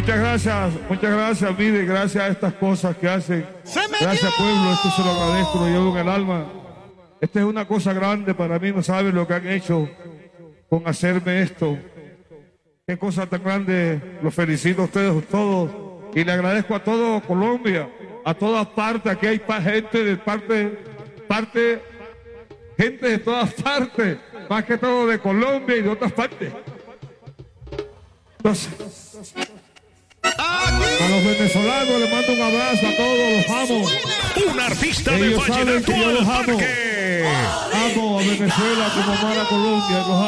Muchas gracias, mire, gracias a estas cosas que hacen. Gracias, pueblo, esto se lo agradezco, lo llevo en el alma. Esta es una cosa grande para mí, no saben lo que han hecho con hacerme esto. Qué cosa tan grande, los felicito a ustedes todos y le agradezco a todo Colombia, a todas partes, aquí hay gente de gente de todas partes, más que todo de Colombia y de otras partes. Entonces, a los venezolanos les mando un abrazo, a todos los amo. Un artista de ellos saben vallenato que yo al los amo. parque. Amo a Venezuela como amar a Colombia, los amo.